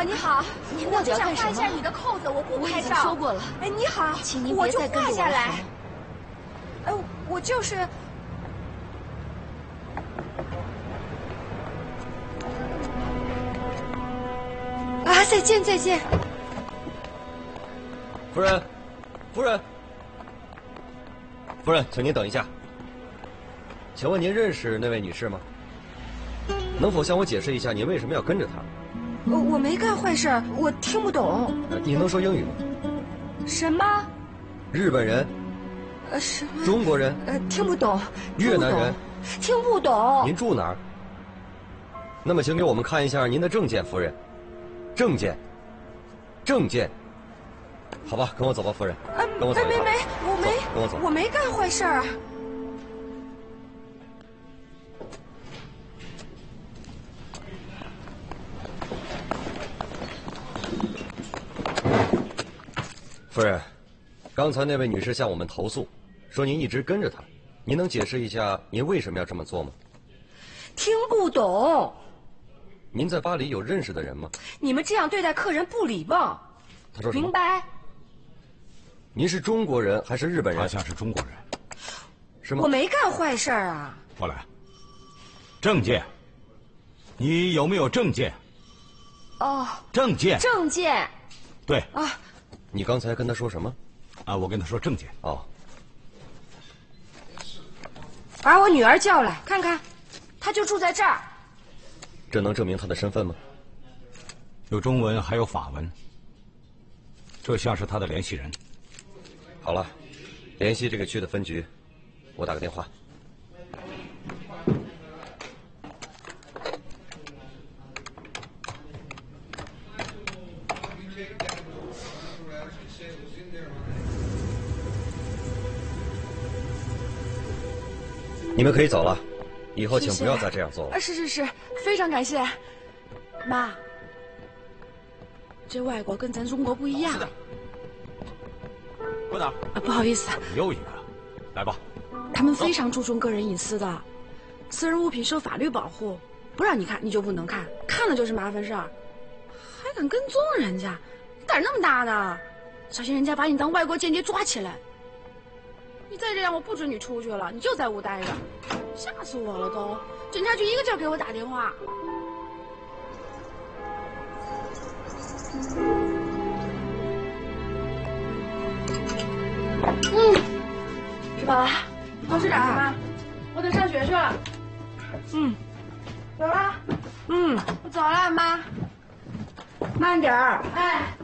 好，你好， 我只想画一下你的扣子，我不拍照。我已经说过了。 哎，你好， 请您别再跟着我了。 我就是。啊，再见，再见。 夫人，夫人，夫人，请您等一下。请问您认识那位女士吗？能否向我解释一下您为什么要跟着她？ 我没干坏事，我听不懂。 你能说英语吗？ 什么？ 日本人？ 什么？ 中国人？ 听不懂。 越南人？ 听不懂。 您住哪儿？那么，请给我们看一下您的证件，夫人。证件。证件。好吧，跟我走吧，夫人。跟我走。 没， 跟我走。 我没干坏事啊。 夫人，刚才那位女士向我们投诉，说您一直跟着她，您能解释一下您为什么要这么做吗？ 听不懂。 您在巴黎有认识的人吗？ 你们这样对待客人不礼貌。 他说什么？ 明白。 您是中国人还是日本人？ 他像是中国人， 是吗？ 我没干坏事啊。 过来，证件，你有没有证件？ 哦， 证件。 证件。 对。 啊。 你刚才跟他说什么？ 啊，我跟他说证件。 哦。 把我女儿叫来看看，她就住在这儿。 这能证明她的身份吗？ 有中文还有法文。这像是他的联系人。 好了，联系这个区的分局，我打个电话。你们可以走了，以后请不要再这样做了。 是，非常感谢。妈，这外国跟咱中国不一样。 是的。搁哪？ 不好意思。 又一个，来吧。 他们非常注重个人隐私的，私人物品受法律保护，不让你看你就不能看，看了就是麻烦事儿，还敢跟踪人家，你胆那么大呢？小心人家把你当外国间谍抓起来。你再这样，我不准你出去了，你就在屋待着，吓死我了都！警察局一个劲儿给我打电话。吃饱了，多吃点吧，我得上学去了。走了。我走了，妈。慢点儿。哎。